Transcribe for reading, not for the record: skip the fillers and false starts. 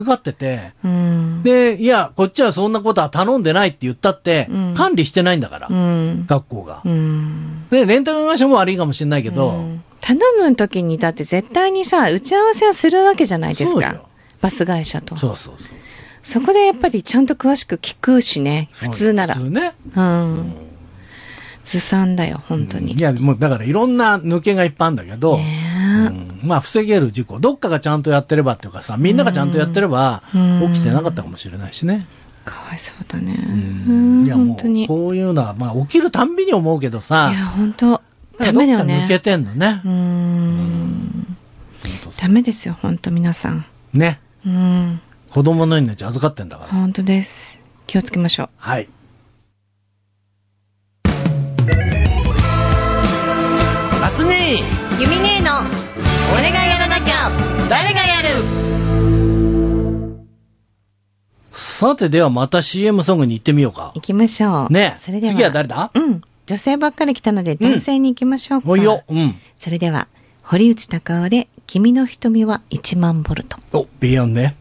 かってて、で、いや、こっちはそんなことは頼んでないって言ったって、管理してないんだから、学校が。で、レンタカー会社も悪いかもしれないけど、 頼む時にだって絶対にさ、打ち合わせをするわけじゃないですか。バス会社と。 そう。 そこでやっぱりちゃんと詳しく聞くしね、普通なら。 普通ね。 ずさんだよ、本当に。 いや、もうだからいろんな抜けがいっぱいあるんだけど、まあ防げる事故、どっかがちゃんとやってればっていうかさ、みんながちゃんとやってれば起きてなかったかもしれないしね。 かわいそうだね。 いやもうこういうのは、まあ起きるたんびに思うけどさ、 いや本当ダメだよね。 どっか抜けてんのね。 ダメですよ、本当皆さん。 ね。子供の命預かってんだから。 本当です。気をつけましょう。 はい。 夏ねゆみねえの俺がやらなきゃ誰がやる。 さてではまた CM ソングに行ってみようか。 行きましょう。 ね。 それでは次は誰だ？ 女性ばっかり来たので男性に行きましょうか。 おいよ。 それでは堀内孝雄で君の瞳は1万ボルト。 お、ビヨンね。